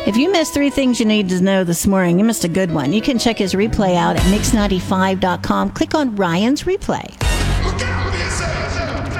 If you missed 3 things you need to know this morning, you missed a good one. You can check his replay out at mix95.com. Click on Ryan's Replay.